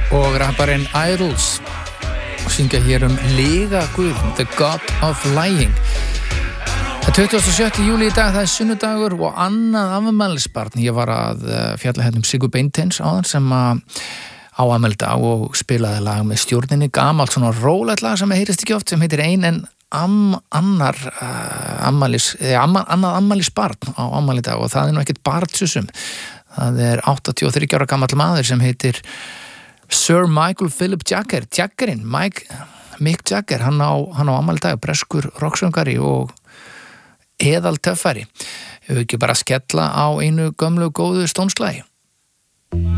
og rapparinn Idols og syngja hér Lega Guð, The God of Lying. Það er 27. júli í dag, það er sunnudagur og annað afmælisbarn. Ég var að fjalla hérna Sigur Beinteins áðan sem á afmælisdag og spilaði lag með stjórninni, gamalt svona rólegt lag sem heyrist ekki oft, sem heitir Ein en annað afmælisbarn á afmælisdag, og það er nú ekkert barnsusum. Það er 83 ára gamall maður sem heitir Sir Michael Philip Jagger, Jaggerinn, Mick Jagger, hann á afmælisdag, breskur rocksöngari og eðal töffari. Hefur ekki bara skella á einu gömlu góðu Stones lagi.